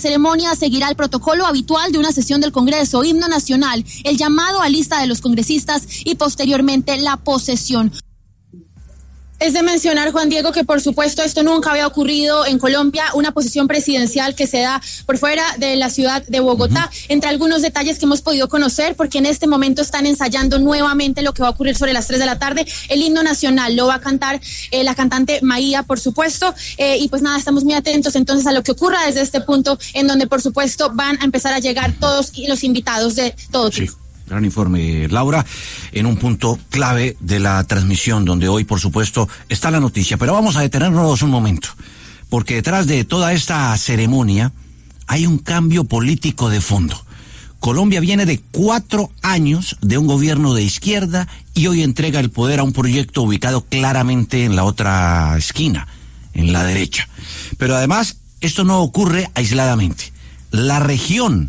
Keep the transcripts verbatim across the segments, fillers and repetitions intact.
ceremonia seguirá el protocolo habitual de una sesión del Congreso, himno nacional, el llamado a lista de los congresistas y posteriormente la posesión. Es de mencionar, Juan Diego, que por supuesto esto nunca había ocurrido en Colombia, una posesión presidencial que se da por fuera de la ciudad de Bogotá, uh-huh. entre algunos detalles que hemos podido conocer, porque en este momento están ensayando nuevamente lo que va a ocurrir sobre las tres de la tarde. El himno nacional lo va a cantar eh, la cantante Maía, por supuesto, eh, y pues nada, estamos muy atentos entonces a lo que ocurra desde este punto, en donde por supuesto van a empezar a llegar todos los invitados de todo tipo. Sí. Gran informe, Laura, en un punto clave de la transmisión, donde hoy, por supuesto, está la noticia. Pero vamos a detenernos un momento, porque detrás de toda esta ceremonia hay un cambio político de fondo. Colombia viene de cuatro años de un gobierno de izquierda y hoy entrega el poder a un proyecto ubicado claramente en la otra esquina, en la derecha. Pero además, esto no ocurre aisladamente. La región,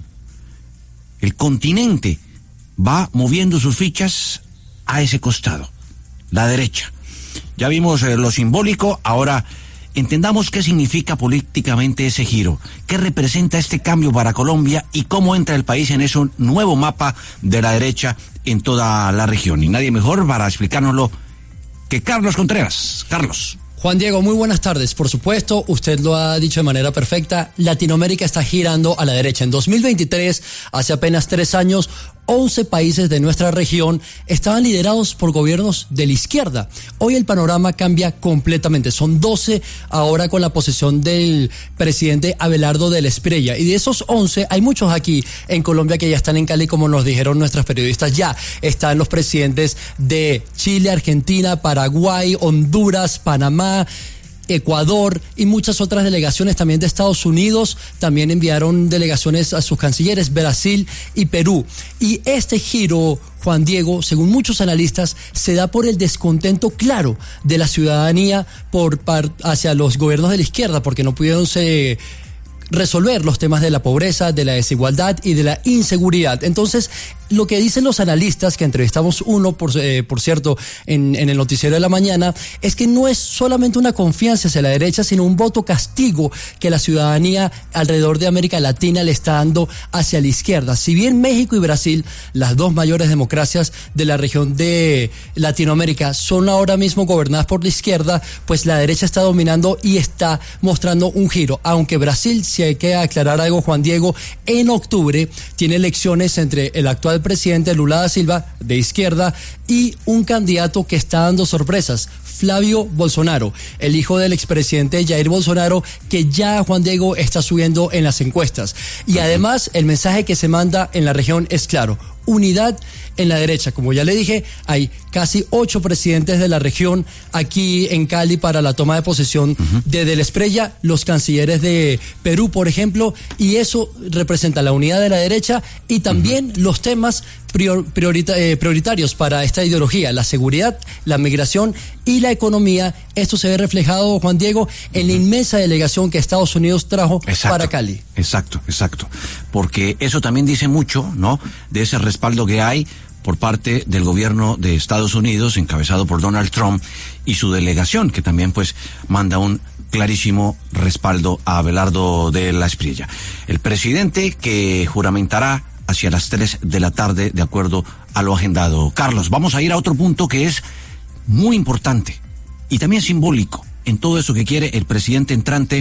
el continente, va moviendo sus fichas a ese costado, la derecha. Ya vimos eh, lo simbólico, ahora entendamos qué significa políticamente ese giro, qué representa este cambio para Colombia y cómo entra el país en ese nuevo mapa de la derecha en toda la región. Y nadie mejor para explicárnoslo que Carlos Contreras. Carlos. Juan Diego, muy buenas tardes. Por supuesto, usted lo ha dicho de manera perfecta, Latinoamérica está girando a la derecha. En dos mil veintitrés, hace apenas tres años, once países de nuestra región estaban liderados por gobiernos de la izquierda. Hoy el panorama cambia completamente. Son doce ahora con la posesión del presidente Abelardo de la Espriella. Y de esos once, hay muchos aquí en Colombia que ya están en Cali, como nos dijeron nuestras periodistas. Ya están los presidentes de Chile, Argentina, Paraguay, Honduras, Panamá, Ecuador y muchas otras delegaciones también de Estados Unidos. También enviaron delegaciones a sus cancilleres, Brasil y Perú. Y este giro, Juan Diego, según muchos analistas, se da por el descontento claro de la ciudadanía por par, hacia los gobiernos de la izquierda, porque no pudieron se resolver los temas de la pobreza, de la desigualdad y de la inseguridad. Entonces, lo que dicen los analistas, que entrevistamos uno, por, eh, por cierto, en, en el noticiero de la mañana, es que no es solamente una confianza hacia la derecha, sino un voto castigo que la ciudadanía alrededor de América Latina le está dando hacia la izquierda. Si bien México y Brasil, las dos mayores democracias de la región de Latinoamérica, son ahora mismo gobernadas por la izquierda, pues la derecha está dominando y está mostrando un giro. Aunque Brasil, si hay que aclarar algo, Juan Diego, en octubre tiene elecciones entre el actual presidente Lula da Silva, de izquierda, y un candidato que está dando sorpresas, Flavio Bolsonaro, el hijo del expresidente Jair Bolsonaro, que ya, Juan Diego, está subiendo en las encuestas. Y además, el mensaje que se manda en la región es claro: unidad en la derecha. Como ya le dije, hay casi ocho presidentes de la región aquí en Cali para la toma de posesión uh-huh. de De la Espriella, los cancilleres de Perú, por ejemplo, y eso representa la unidad de la derecha y también uh-huh. los temas prior, priorita, eh, prioritarios para esta ideología: la seguridad, la migración y la economía. Esto se ve reflejado, Juan Diego, en uh-huh. la inmensa delegación que Estados Unidos trajo exacto, para Cali. Exacto, exacto. Porque eso también dice mucho, ¿no?, de ese respaldo que hay por parte del gobierno de Estados Unidos, encabezado por Donald Trump, y su delegación, que también pues manda un clarísimo respaldo a Abelardo de la Espriella. El presidente que juramentará hacia las tres de la tarde, de acuerdo a lo agendado. Carlos, vamos a ir a otro punto que es muy importante y también simbólico en todo eso que quiere el presidente entrante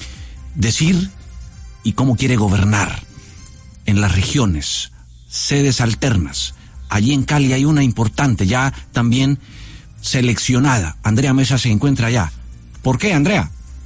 decir y cómo quiere gobernar en las regiones, sedes alternas. Allí en Cali hay una importante, ya también seleccionada. Andrea Mesa se encuentra allá. ¿Por qué, Andrea?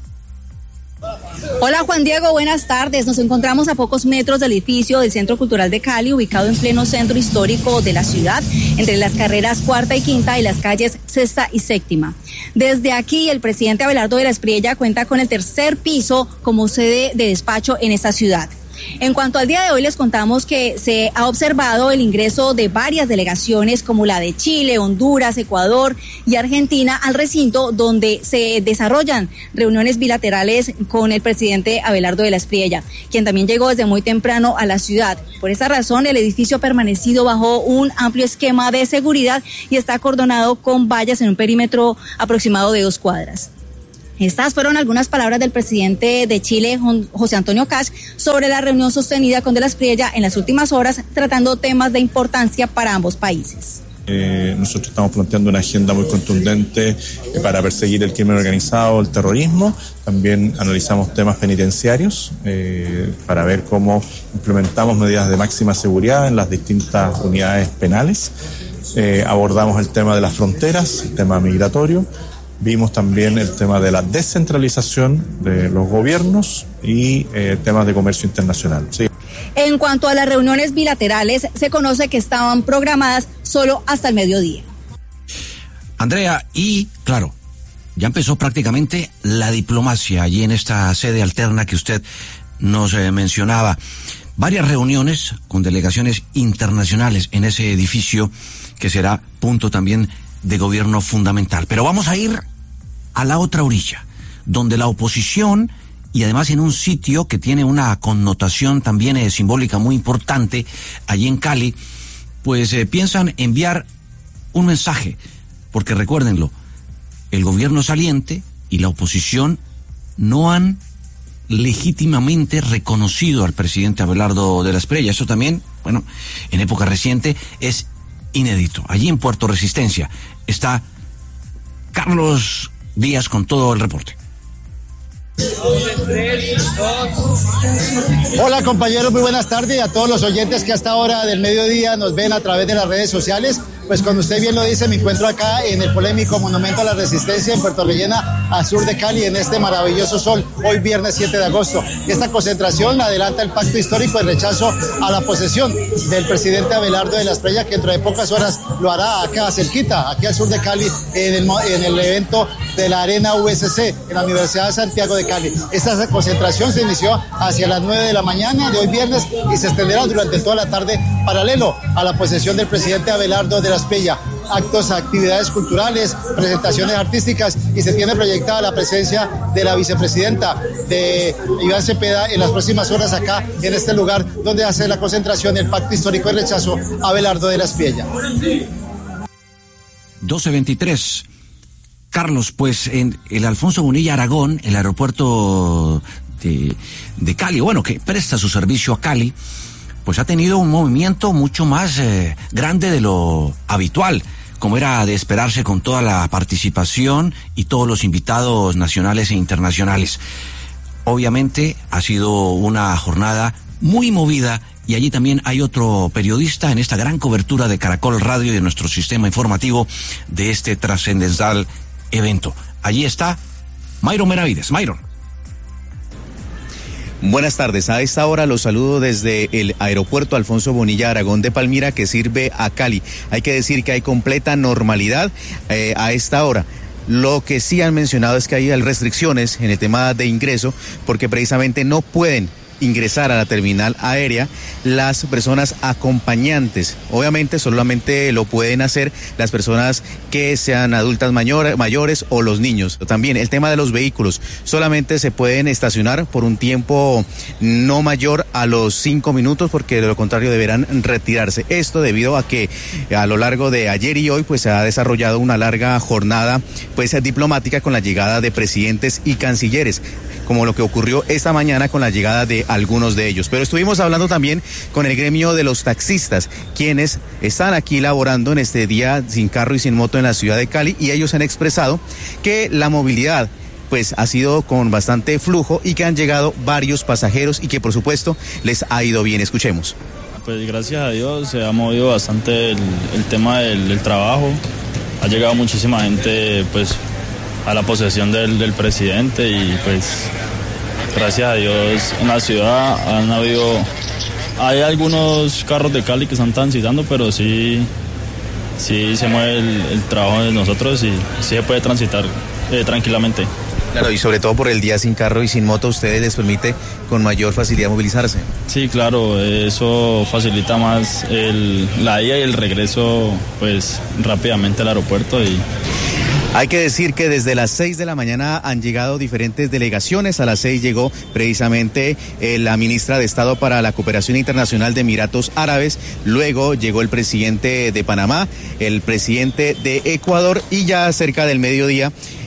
Hola Juan Diego, buenas tardes. Nos encontramos a pocos metros del edificio del Centro Cultural de Cali, ubicado en pleno centro histórico de la ciudad, entre las carreras cuarta y quinta y las calles sexta y séptima. Desde aquí, el presidente Abelardo de la Espriella cuenta con el tercer piso como sede de despacho en esta ciudad. En cuanto al día de hoy, les contamos que se ha observado el ingreso de varias delegaciones como la de Chile, Honduras, Ecuador y Argentina al recinto, donde se desarrollan reuniones bilaterales con el presidente Abelardo de la Espriella, quien también llegó desde muy temprano a la ciudad. Por esa razón, el edificio ha permanecido bajo un amplio esquema de seguridad y está acordonado con vallas en un perímetro aproximado de dos cuadras. Estas fueron algunas palabras del presidente de Chile, José Antonio Kast, sobre la reunión sostenida con De la Espriella en las últimas horas, tratando temas de importancia para ambos países. Eh, nosotros estamos planteando una agenda muy contundente eh, para perseguir el crimen organizado, el terrorismo. También analizamos temas penitenciarios eh, para ver cómo implementamos medidas de máxima seguridad en las distintas unidades penales. Eh, abordamos el tema de las fronteras, el tema migratorio. Vimos también el tema de la descentralización de los gobiernos y eh, temas de comercio internacional. Sí. En cuanto a las reuniones bilaterales, se conoce que estaban programadas solo hasta el mediodía. Andrea, y claro, ya empezó prácticamente la diplomacia allí en esta sede alterna que usted nos eh, mencionaba. Varias reuniones con delegaciones internacionales en ese edificio que será punto también de gobierno fundamental. Pero vamos a ir a la otra orilla, donde la oposición, y además en un sitio que tiene una connotación también eh, simbólica muy importante, allí en Cali, pues eh, piensan enviar un mensaje, porque recuérdenlo, el gobierno saliente y la oposición no han legítimamente reconocido al presidente Abelardo de la Espriella. Eso también, bueno, en época reciente es inédito. Allí en Puerto Resistencia está Carlos Díaz con todo el reporte. Hola compañeros, muy buenas tardes a todos los oyentes que hasta ahora del mediodía nos ven a través de las redes sociales. Pues como usted bien lo dice, me encuentro acá en el polémico Monumento a la Resistencia en Puerto Rellena, al sur de Cali, en este maravilloso sol, hoy viernes siete de agosto. Esta concentración adelanta el pacto histórico de rechazo a la posesión del presidente Abelardo de la Espriella, que dentro de pocas horas lo hará acá cerquita, aquí al sur de Cali, en el, en el evento de la Arena U S C, en la Universidad de Santiago de Cali. Esta concentración se inició hacia las nueve de la mañana de hoy viernes y se extenderá durante toda la tarde, paralelo a la posesión del presidente Abelardo de la Espriella. Actos, actividades culturales, presentaciones artísticas, y se tiene proyectada la presencia de la vicepresidenta de Iván Cepeda en las próximas horas acá en este lugar donde hace la concentración el pacto histórico de rechazo a Abelardo de la Espriella. doce veintitrés. Carlos, pues en el Alfonso Bonilla Aragón, el aeropuerto de, de Cali, bueno, que presta su servicio a Cali, pues ha tenido un movimiento mucho más eh, grande de lo habitual, como era de esperarse con toda la participación y todos los invitados nacionales e internacionales. Obviamente ha sido una jornada muy movida, y allí también hay otro periodista en esta gran cobertura de Caracol Radio y de nuestro sistema informativo de este trascendental evento. Allí está Myron Meravides. Myron. Buenas tardes, a esta hora los saludo desde el aeropuerto Alfonso Bonilla Aragón de Palmira, que sirve a Cali. Hay que decir que hay completa normalidad eh, a esta hora. Lo que sí han mencionado es que hay restricciones en el tema de ingreso, porque precisamente no pueden ingresar a la terminal aérea las personas acompañantes. Obviamente solamente lo pueden hacer las personas que sean adultas mayor, mayores o los niños. También el tema de los vehículos, solamente se pueden estacionar por un tiempo no mayor a los cinco minutos, porque de lo contrario deberán retirarse. Esto debido a que a lo largo de ayer y hoy pues se ha desarrollado una larga jornada pues diplomática con la llegada de presidentes y cancilleres, como lo que ocurrió esta mañana con la llegada de algunos de ellos. Pero estuvimos hablando también con el gremio de los taxistas, quienes están aquí laborando en este día sin carro y sin moto en la ciudad de Cali, y ellos han expresado que la movilidad pues ha sido con bastante flujo y que han llegado varios pasajeros y que por supuesto les ha ido bien. Escuchemos. Pues gracias a Dios se ha movido bastante el, el tema del, del trabajo. Ha llegado muchísima gente pues a la posesión del, del presidente, y pues gracias a Dios en la ciudad han habido, hay algunos carros de Cali que están transitando, pero sí, sí se mueve el, el trabajo de nosotros y sí se puede transitar eh, tranquilamente. Claro, y sobre todo por el día sin carro y sin moto, ¿ustedes les permite con mayor facilidad movilizarse? Sí, claro, eso facilita más el, la ida y el regreso pues rápidamente al aeropuerto. Y hay que decir que desde las seis de la mañana han llegado diferentes delegaciones. A las seis llegó precisamente eh, la ministra de Estado para la Cooperación Internacional de Emiratos Árabes, luego llegó el presidente de Panamá, el presidente de Ecuador, y ya cerca del mediodía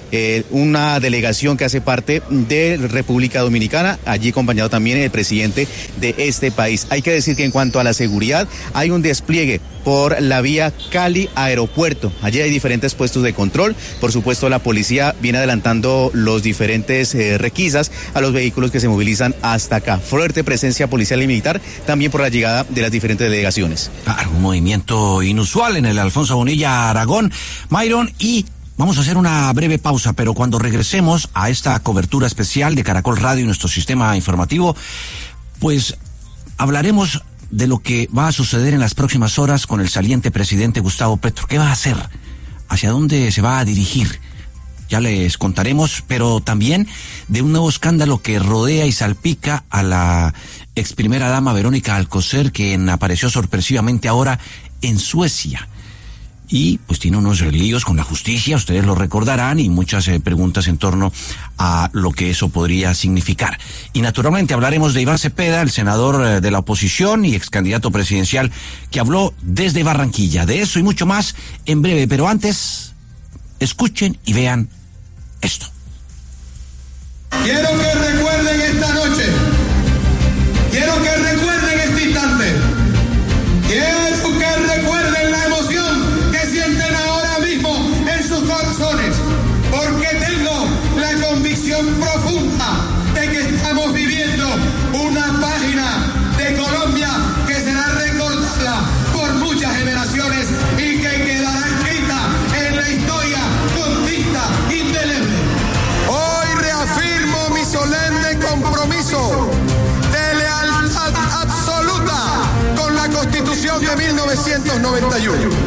eh, una delegación que hace parte de República Dominicana, allí acompañado también el presidente de este país. Hay que decir que en cuanto a la seguridad, hay un despliegue por la vía Cali-Aeropuerto. Allí hay diferentes puestos de control. Por supuesto, la policía viene adelantando los diferentes eh, requisas a los vehículos que se movilizan hasta acá. Fuerte presencia policial y militar también por la llegada de las diferentes delegaciones. Claro, un movimiento inusual en el Alfonso Bonilla Aragón, Myron, y vamos a hacer una breve pausa, pero cuando regresemos a esta cobertura especial de Caracol Radio y nuestro sistema informativo, pues hablaremos de lo que va a suceder en las próximas horas con el saliente presidente Gustavo Petro. ¿Qué va a hacer? ¿Hacia dónde se va a dirigir? Ya les contaremos, pero también de un nuevo escándalo que rodea y salpica a la ex primera dama Verónica Alcocer, quien apareció sorpresivamente ahora en Suecia. Y pues tiene unos líos con la justicia, ustedes lo recordarán, y muchas eh, preguntas en torno a lo que eso podría significar. Y naturalmente hablaremos de Iván Cepeda, el senador eh, de la oposición y ex candidato presidencial, que habló desde Barranquilla. De eso y mucho más en breve, pero antes, escuchen y vean esto. Quiero que recuerden esta noche, quiero que recuerden este instante, quiero que recuerden la emoción sienten ahora mismo en sus corazones, porque tengo la convicción profunda de que estamos viviendo una página de Colombia que será recordada por muchas generaciones y que quedará escrita en la historia con tinta indeleble. Hoy reafirmo mi solemne compromiso de lealtad absoluta con la Constitución de mil novecientos noventa y uno.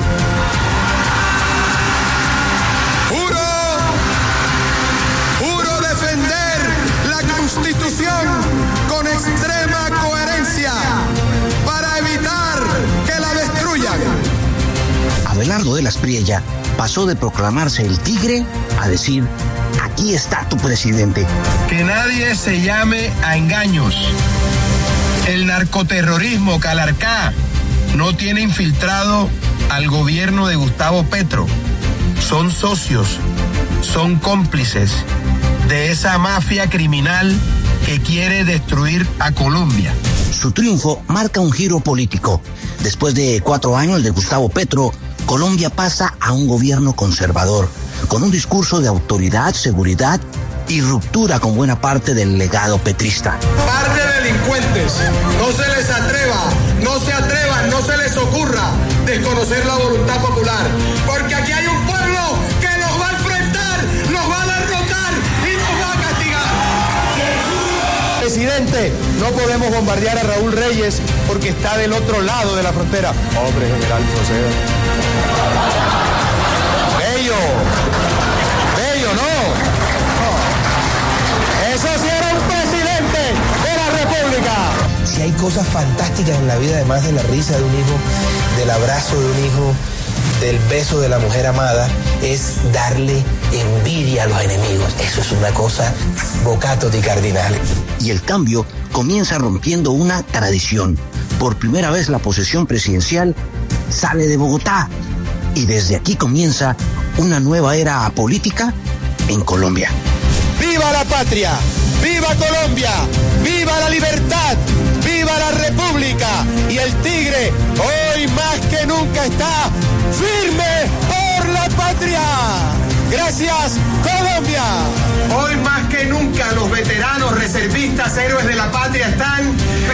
Constitución con extrema coherencia para evitar que la destruyan. Abelardo de la Espriella pasó de proclamarse el tigre a decir: aquí está tu presidente. Que nadie se llame a engaños. El narcoterrorismo Calarcá no tiene infiltrado al gobierno de Gustavo Petro. Son socios, son cómplices de esa mafia criminal que quiere destruir a Colombia. Su triunfo marca un giro político. Después de cuatro años de Gustavo Petro, Colombia pasa a un gobierno conservador, con un discurso de autoridad, seguridad y ruptura con buena parte del legado petrista. Par de delincuentes, no se les atreva, no se atrevan, no se les ocurra desconocer la voluntad popular, porque aquí hay un pueblo que los va a enfrentar, los va a derrotar y nos va a castigar. Presidente, no podemos bombardear a Raúl Reyes porque está del otro lado de la frontera. Hombre, general José. Bello, bello, no. Eso sí era un presidente de la República. Si hay cosas fantásticas en la vida, además de la risa de un hijo, del abrazo de un hijo, del beso de la mujer amada, es darle envidia a los enemigos. Eso es una cosa vocato di cardinale. Y el cambio comienza rompiendo una tradición. Por primera vez la posesión presidencial sale de Bogotá. Y desde aquí comienza una nueva era política en Colombia. ¡Viva la patria! ¡Viva Colombia! ¡Viva la libertad! ¡Viva la República! Y el tigre hoy más que nunca está firme por la patria. Gracias, Colombia. Hoy más que nunca los veteranos reservistas, héroes de la patria están